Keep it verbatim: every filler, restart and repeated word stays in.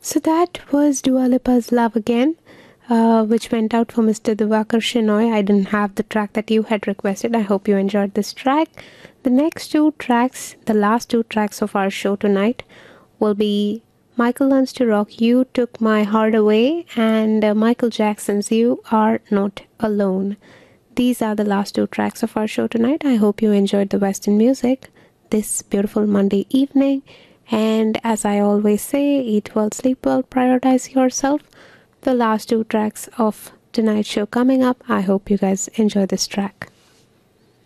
So that was Dua Lipa's Love Again, uh, which went out for Mister Divakar Shenoy. I didn't have the track that you had requested. I hope you enjoyed this track. The next two tracks, the last two tracks of our show tonight, will be Michael Learns to Rock, You Took My Heart Away, and uh, Michael Jackson's You Are Not Alone. These are the last two tracks of our show tonight. I hope you enjoyed the Western music this beautiful Monday evening. And as I always say, eat well, sleep well, prioritize yourself. The last two tracks of tonight's show coming up. I hope you guys enjoy this track.